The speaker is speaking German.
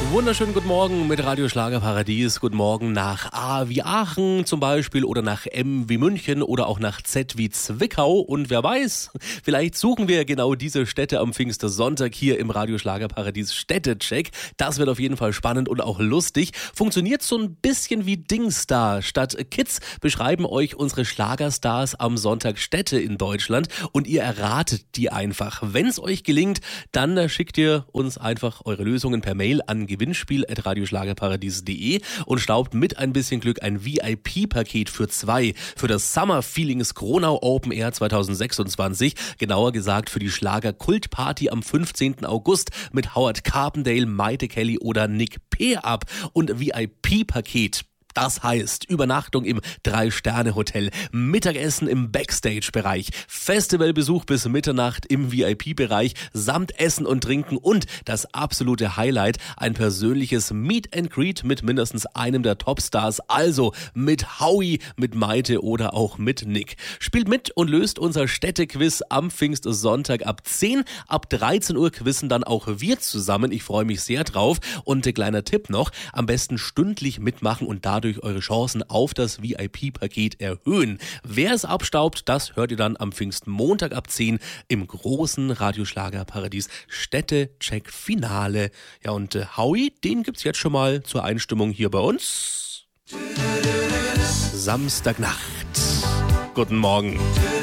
Wunderschönen guten Morgen mit Radio Schlagerparadies. Guten Morgen nach A wie Aachen zum Beispiel oder nach M wie München oder auch nach Z wie Zwickau. Und wer weiß, vielleicht suchen wir genau diese Städte am Pfingstsonntag hier im Radio Schlagerparadies Städtecheck. Das wird auf jeden Fall spannend und auch lustig. Funktioniert so ein bisschen wie Dingstar. Statt Kids beschreiben euch unsere Schlagerstars am Sonntag Städte in Deutschland und ihr erratet die einfach. Wenn es euch gelingt, dann schickt ihr uns einfach eure Lösungen per Mail an gewinnspiel@radioschlagerparadies.de und staubt mit ein bisschen Glück ein VIP-Paket für 2 für das Summer Feelings Gronau Open Air 2026, genauer gesagt für die Schlager-Kultparty am 15. August mit Howard Carpendale, Maite Kelly oder Nick P. ab. Und VIP-Paket, das heißt Übernachtung im 3-Sterne-Hotel, Mittagessen im Backstage-Bereich, Festivalbesuch bis Mitternacht im VIP-Bereich, samt Essen und Trinken und das absolute Highlight, ein persönliches Meet and Greet mit mindestens einem der Topstars, also mit Howie, mit Maite oder auch mit Nick. Spielt mit und löst unser Städtequiz am Pfingstsonntag ab 10. Ab 13 Uhr quizzen dann auch wir zusammen. Ich freue mich sehr drauf. Und kleiner Tipp noch, am besten stündlich mitmachen und dadurch eure Chancen auf das VIP-Paket erhöhen. Wer es abstaubt, das hört ihr dann am Pfingstmontag ab 10 im großen Radioschlagerparadies Städtecheck-Finale. Ja, und Howie, den gibt's jetzt schon mal zur Einstimmung hier bei uns. Samstagnacht. Guten Morgen.